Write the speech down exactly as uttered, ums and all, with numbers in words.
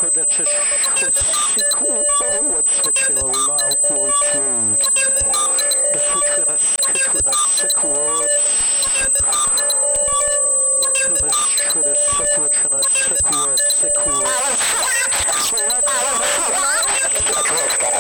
that's a sequel. Oh, what's switching a loud quotes road. The switching a skitching a sick words. Switching a shit a sick witching a sick word, sick word.